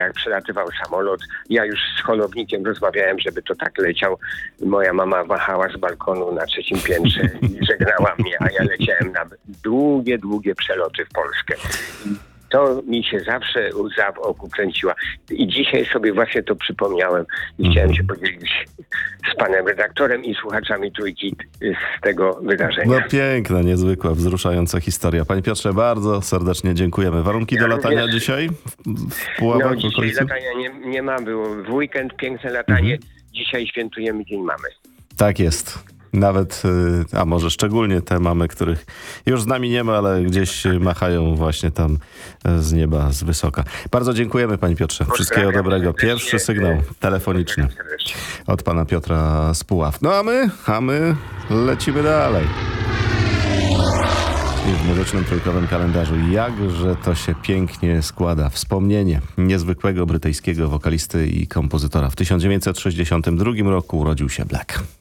jak przelatywał samolot. Ja już z holownikiem rozmawiałem, żeby to tak leciał. Moja mama wahała z balkonu na 3. piętrze i żegnała mnie, a ja leciałem na długie przeloty w Polskę. To mi się zawsze łza w oku kręciła. I dzisiaj sobie właśnie to przypomniałem i chciałem się podzielić z panem redaktorem i słuchaczami Trójki z tego wydarzenia. No piękna, niezwykła, wzruszająca historia. Panie Piotrze, bardzo serdecznie dziękujemy. Warunki do latania dzisiaj w Puławach? No dzisiaj latania nie ma, było w weekend piękne latanie. Dzisiaj świętujemy Dzień Mamy. Tak jest. Nawet, a może szczególnie te mamy, których już z nami nie ma, ale gdzieś machają właśnie tam z nieba, z wysoka. Bardzo dziękujemy, panie Piotrze. Wszystkiego dobrego. Pierwszy sygnał telefoniczny od pana Piotra z Puław. No a my lecimy dalej. I w muzycznym trójkowym kalendarzu jakże to się pięknie składa. Wspomnienie niezwykłego brytyjskiego wokalisty i kompozytora. W 1962 roku urodził się Black.